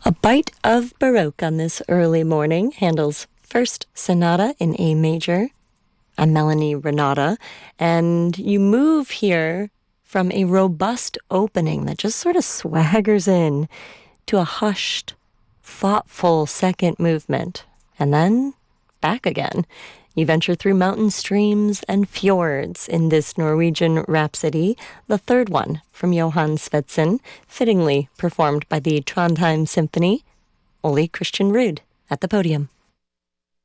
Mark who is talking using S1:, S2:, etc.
S1: A bite of Baroque on this early morning. Handel's First Sonata in A major. I'm Melanie Renata, and you move here from a robust opening that just sort of swaggers in to a hushed, thoughtful second movement, and then back again. You venture through mountain streams and fjords in this Norwegian rhapsody, the third one from Johan Svendsen, fittingly performed by the Trondheim Symphony. Ole Christian Ruud at the podium.